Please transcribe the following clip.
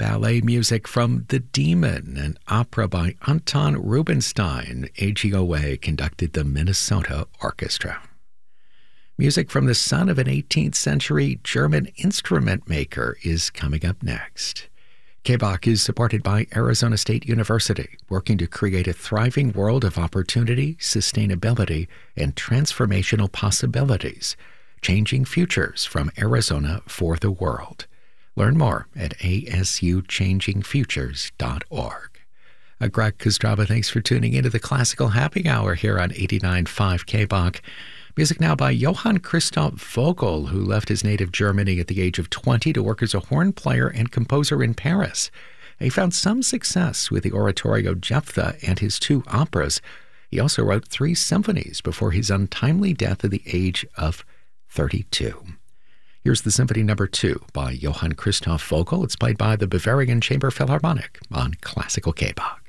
ballet music from The Demon, an opera by Anton Rubinstein. AGOA conducted the Minnesota Orchestra. Music from the son of an 18th century German instrument maker is coming up next. KBOK is supported by Arizona State University, working to create a thriving world of opportunity, sustainability, and transformational possibilities, changing futures from Arizona for the world. Learn more at asuchangingfutures.org. Greg Kostraba, thanks for tuning into the Classical Happy Hour here on 89.5 KBOK. Music now by Johann Christoph Vogel, who left his native Germany at the age of 20 to work as a horn player and composer in Paris. He found some success with the oratorio Jephthah and his 2 operas. He also wrote 3 symphonies before his untimely death at the age of 32. Here's the Symphony No. 2 by Johann Christoph Vogel. It's played by the Bavarian Chamber Philharmonic on Classical KBOK.